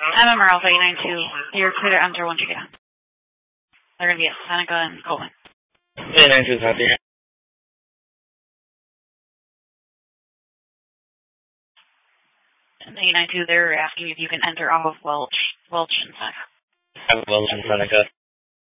MMR Alpha 892, you're clear to enter once you get on. They're going to be at Seneca and Coleman. 892 copy. 892, they're asking if you can enter off of Welch and Seneca. Welch and Seneca.